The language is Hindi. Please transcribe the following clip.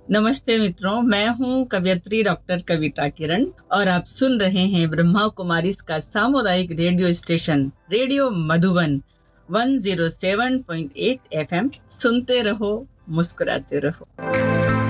नमस्ते मित्रों, मैं हूं कवयित्री डॉक्टर कविता किरण और आप सुन रहे हैं ब्रह्मा कुमारीज का सामुदायिक radio station radio Madhuban 107.8 FM. सुनते रहो, मुस्कुराते रहो।